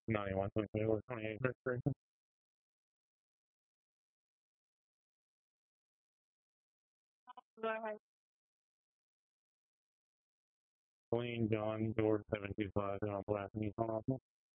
91, 22, or 28 registration. Clean John George 725 on Black Nissan.